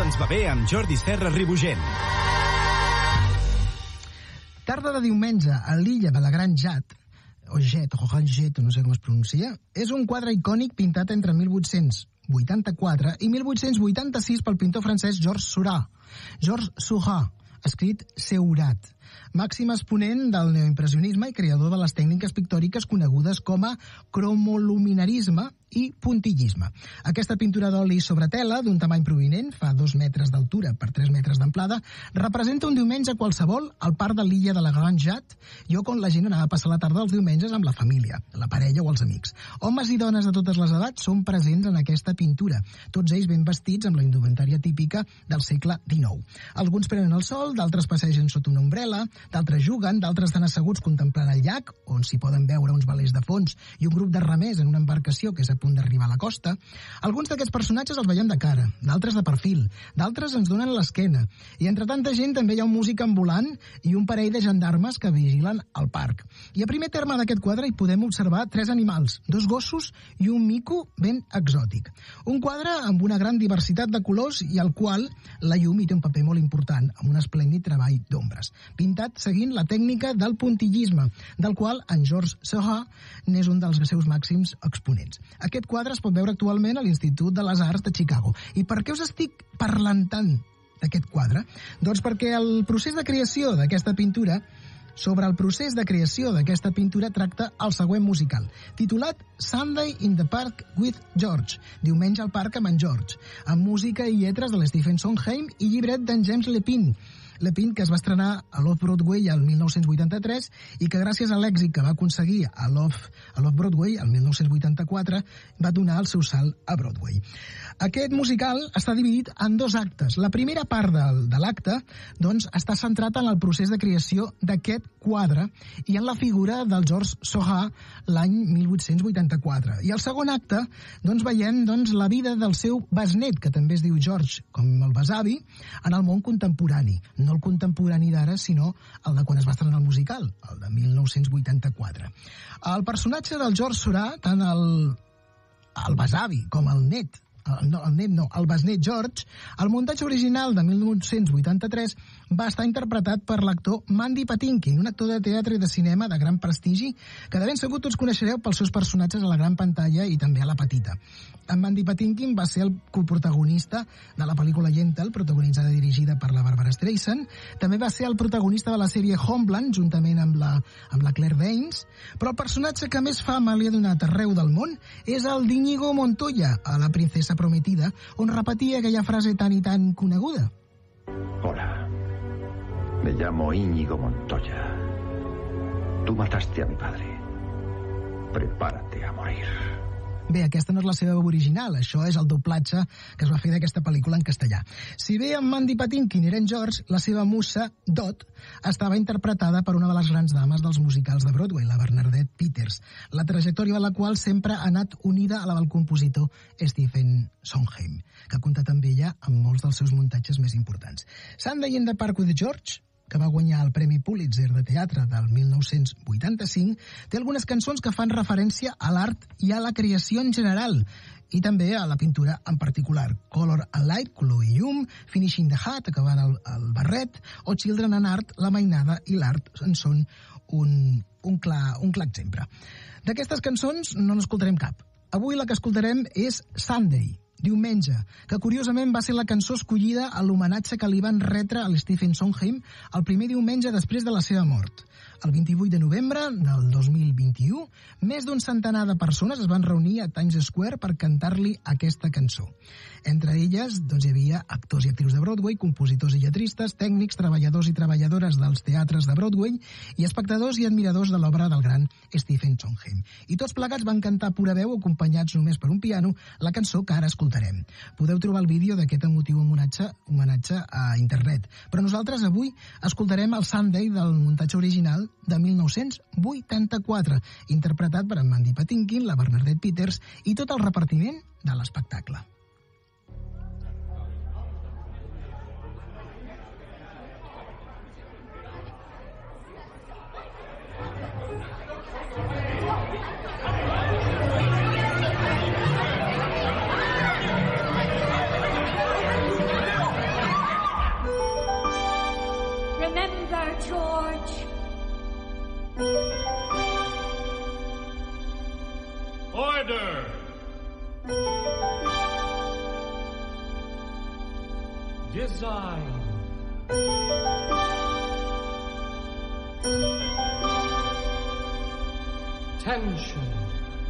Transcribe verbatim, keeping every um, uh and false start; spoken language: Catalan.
ens va bé amb Jordi Serra Ribugent. Tarda de diumenge a l'illa de la Gran Jet, o Jet, o Gran Jet, no sé com es pronuncia, és un quadre icònic pintat entre mil vuit-cents vuitanta-quatre i mil vuit-cents vuitanta-sis pel pintor francès Georges Seurat. Georges Seurat, escrit Seurat, màxim exponent del neoimpressionisme i creador de les tècniques pictòriques conegudes com a cromoluminarisme i puntillisme. Aquesta pintura d'oli sobre tela, d'un tamany provinent, fa dos metres d'altura per tres metres d'amplada, representa un diumenge qualsevol al parc de l'illa de la Gran Jet, lloc on la gent anava a passar la tarda els diumenges amb la família, la parella o els amics. Homes i dones de totes les edats són presents en aquesta pintura, tots ells ben vestits amb la indumentària típica del segle dinou. Alguns prenen el sol, d'altres passegen sota una ombrela, d'altres juguen, d'altres estan asseguts contemplant el llac, on s'hi poden veure uns velers de fons i un grup de remers en una embarcació que és a punt d'arribar a la costa. Alguns d'aquests personatges els veiem de cara, d'altres de perfil, d'altres ens donen l'esquena, i entre tanta gent també hi ha un músic ambulant i un parell de gendarmes que vigilen el parc. I a primer terme d'aquest quadre hi podem observar tres animals, dos gossos i un mico ben exòtic. Un quadre amb una gran diversitat de colors i al qual la llum hi té un paper molt important, amb un esplèndid treball d'ombres, pintat seguint la tècnica del puntillisme, del qual en Georges Seurat n'és un dels seus màxims exponents. Aquest quadre es pot veure actualment a l'Institut de les Arts de Chicago. I per què us estic parlant tant d'aquest quadre? Doncs perquè el procés de creació d'aquesta pintura, sobre el procés de creació d'aquesta pintura tracta el següent musical, titulat Sunday in the Park with George, diumenge al parc amb en George, amb música i lletres de l'Stephen Sondheim i llibret d'en James Lepine. Lepine, que es va estrenar a l'Off-Broadway el mil nou-cents vuitanta-tres i que gràcies a l'èxit que va aconseguir a l'Off-Broadway el mil nou-cents vuitanta-quatre va donar el seu salt a Broadway. Aquest musical està dividit en dos actes. La primera part de, de l'acte doncs, està centrat en el procés de creació d'aquest quadre i en la figura del Georges Seurat l'any mil vuit-cents vuitanta-quatre. I al segon acte doncs, veiem doncs, la vida del seu besnet, que també es diu George, com el besavi, en el món contemporani. No el contemporani d'ara, sinó el de quan es va estrenar el musical, el de mil nou-cents vuitanta-quatre. El personatge del Georges Seurat, tant el, el besavi com el net, el, no, el net no, el besnet George, el muntatge original de mil nou-cents vuitanta-tres va estar interpretat per l'actor Mandy Patinkin, un actor de teatre i de cinema de gran prestigi, que de ben segur tots coneixereu pels seus personatges a la gran pantalla i també a la petita. En Mandy Patinkin va ser el coprotagonista de la pel·lícula Yentl, protagonitzada i dirigida per la Barbara Streisand. També va ser el protagonista de la sèrie Homeland, juntament amb la, amb la Claire Danes. Però el personatge que més fama li ha donat arreu del món és el d'Íñigo Montoya, a La princesa prometida, on repetia aquella frase tan i tan coneguda. Hola, me llamo Íñigo Montoya. Tú mataste a mi padre. Prepárate a morir. Bé, aquesta no és la seva veu original, això és el doblatge que es va fer d'aquesta pel·lícula en castellà. Si bé en Mandy Patinkin era en George, la seva musa, Dot, estava interpretada per una de les grans dames dels musicals de Broadway, la Bernadette Peters, la trajectòria de la qual sempre ha anat unida a la del compositor Stephen Sondheim, que ha comptat amb ella en molts dels seus muntatges més importants. Sunday in the Park with George, que va guanyar el Premi Pulitzer de Teatre del mil nou-cents vuitanta-cinc, té algunes cançons que fan referència a l'art i a la creació en general, i també a la pintura en particular. Color and Light, color i llum, Finishing the Hat, acabant el, el barret, o Children and Art, la mainada i l'art en són un, un, clar, un clar exemple. D'aquestes cançons no n'escoltarem cap. Avui la que escoltarem és Sunday, diumenge, que curiosament va ser la cançó escollida a l'homenatge que li van retre a Stephen Sondheim el primer diumenge després de la seva mort. El vint-i-vuit de novembre del dos mil vint-i-u, més d'un centenar de persones es van reunir a Times Square per cantar-li aquesta cançó. Entre elles doncs, hi havia actors i actrius de Broadway, compositors i lletristes, tècnics, treballadors i treballadores dels teatres de Broadway i espectadors i admiradors de l'obra del gran Stephen Sondheim. I tots plegats van cantar pura veu, acompanyats només per un piano, la cançó que ara escoltarem. Podeu trobar el vídeo d'aquest emotiu homenatge, homenatge a internet. Però nosaltres avui escoltarem el Sunday del muntatge original de mil nou-cents vuitanta-quatre, interpretat per en Mandy Patinkin, la Bernadette Peters i tot el repartiment de l'espectacle. Order! Design. Tension.